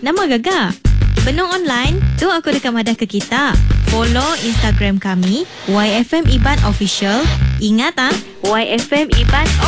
Nama Gegar. Penung online, tu aku dekat Madah ke kita. Follow Instagram kami, YFM Iban Official. Ingat YFM Iban